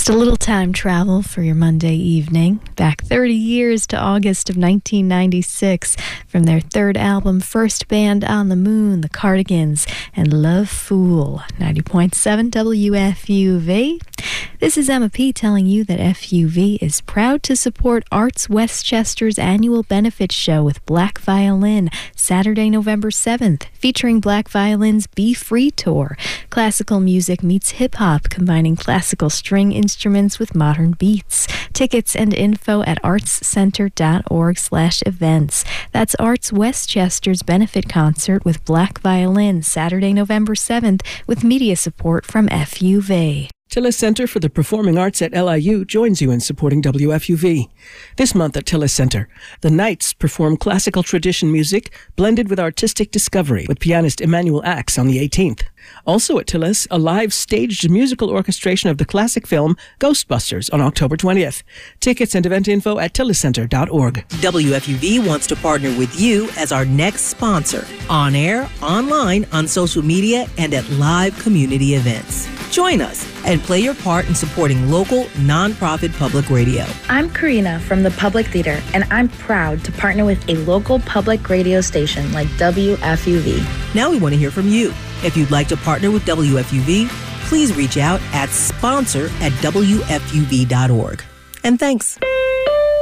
Just a little time travel for your Monday evening. Back 30 years to August of 1996 from their third album, First Band on the Moon, The Cardigans, and Love Fool. 90.7 WFUV. This is Emma P. telling you that FUV is proud to support Arts Westchester's annual benefit show with Black Violin, Saturday, November 7th, featuring Black Violin's Be Free Tour. Classical music meets hip-hop, combining classical string instruments with modern beats. Tickets and info at artscenter.org/events. That's Arts Westchester's benefit concert with Black Violin, Saturday, November 7th, with media support from FUV. Tillis Center for the Performing Arts at LIU joins you in supporting WFUV. This month at Tillis Center, the Knights perform classical tradition music blended with artistic discovery with pianist Emmanuel Axe on the 18th. Also at Tillis, a live staged musical orchestration of the classic film Ghostbusters on October 20th. Tickets and event info at tilliscenter.org. WFUV wants to partner with you as our next sponsor, on air, online, on social media, and at live community events. Join us and play your part in supporting local, nonprofit public radio. I'm Karina from the Public Theater, and I'm proud to partner with a local public radio station like WFUV. Now we want to hear from you. If you'd like to partner with WFUV, please reach out at sponsor@wfuv.org. And thanks.